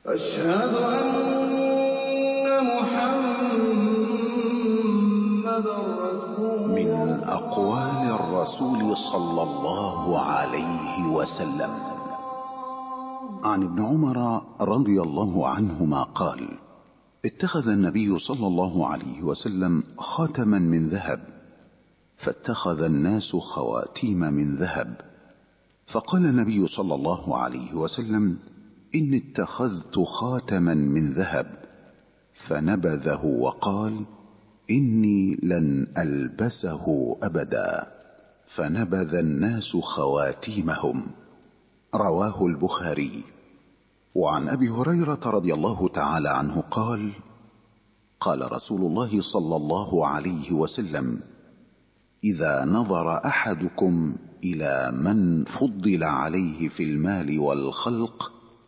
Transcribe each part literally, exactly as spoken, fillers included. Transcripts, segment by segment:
أشهد أن محمدًا رسول الله. من أقوال الرسول صلى الله عليه وسلم عن ابن عمر رضي الله عنهما قال: اتخذ النبي صلى الله عليه وسلم خاتما من ذهب، فاتخذ الناس خواتيم من ذهب، فقال النبي صلى الله عليه وسلم: إني اتخذت خاتما من ذهب، فنبذه وقال: إني لن ألبسه أبدا، فنبذ الناس خواتيمهم. رواه البخاري. وعن أبي هريرة رضي الله تعالى عنه قال: قال رسول الله صلى الله عليه وسلم: إذا نظر أحدكم إلى من فضل عليه في المال والخلق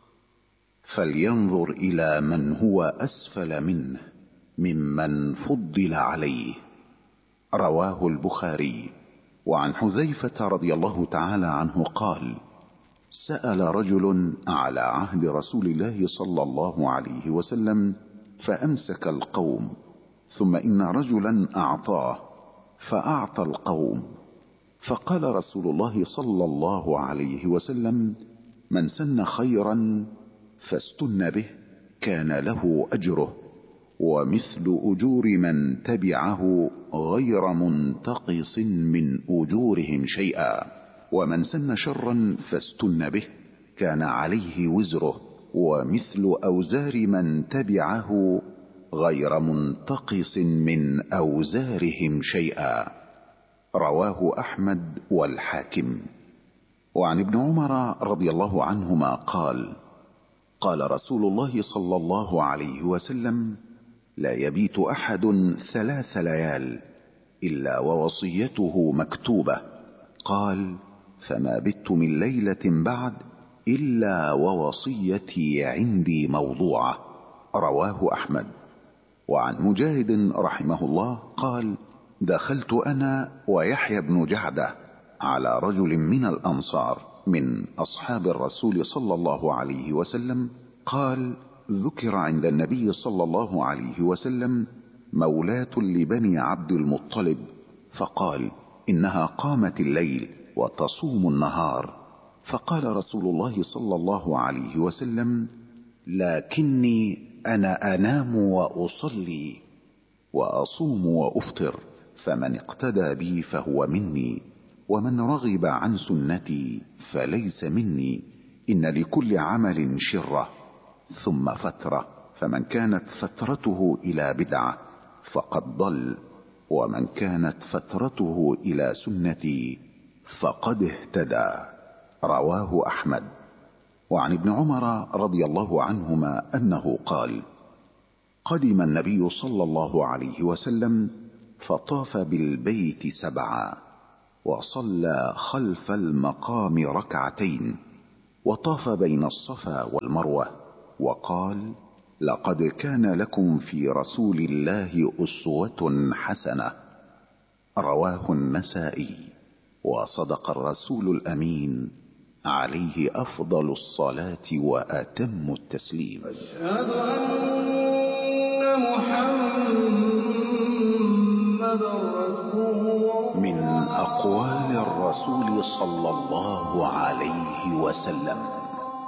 فلينظر إلى من هو أسفل منه ممن فضل عليه. رواه البخاري. وعن حذيفة رضي الله تعالى عنه قال: سأل رجل على عهد رسول الله صلى الله عليه وسلم فأمسك القوم، ثم إن رجلا أعطاه فأعطى القوم، فقال رسول الله صلى الله عليه وسلم: من سن خيرا فاستن به كان له أجره ومثل أجور من تبعه غير منتقص من أجورهم شيئا، ومن سن شرا فاستن به كان عليه وزره ومثل أوزار من تبعه غير منتقص من أوزارهم شيئا. رواه أحمد والحاكم. وعن ابن عمر رضي الله عنهما قال: قال رسول الله صلى الله عليه وسلم: لا يبيت أحد ثلاث ليال إلا ووصيته مكتوبة. قال: فما بت من ليلة بعد إلا ووصيتي عندي موضوعة. رواه أحمد. وعن مجاهد رحمه الله قال: دخلت أنا ويحيى بن جعدة على رجل من الأنصار من أصحاب الرسول صلى الله عليه وسلم، قال: ذكر عند النبي صلى الله عليه وسلم مولاة لبني عبد المطلب، فقال: إنها قامت الليل وتصوم النهار. فقال رسول الله صلى الله عليه وسلم: لكني أنا أنام وأصلي وأصوم وأفطر، فمن اقتدى بي فهو مني، ومن رغب عن سنتي فليس مني. إن لكل عمل شرة ثم فترة، فمن كانت فترته إلى بدعة فقد ضل، ومن كانت فترته إلى سنتي فقد اهتدى. رواه أحمد. وعن ابن عمر رضي الله عنهما أنه قال: قدم النبي صلى الله عليه وسلم فطاف بالبيت سبعا، وصلى خلف المقام ركعتين، وطاف بين الصفا والمروة، وقال: لقد كان لكم في رسول الله أسوة حسنة. رواه النسائي. وصدق الرسول الأمين عليه أفضل الصلاة وأتم التسليم. أشهد أن محمدًا رسول الله. من أقوال الرسول صلى الله عليه وسلم